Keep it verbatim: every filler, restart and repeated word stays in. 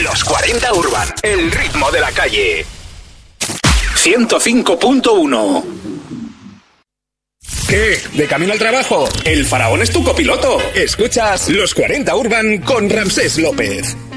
Los cuarenta Urban, el ritmo de la calle. ciento cinco punto uno. ¿Qué? ¿De camino al trabajo? El faraón es tu copiloto. Escuchas Los cuarenta Urban con Ramsés López.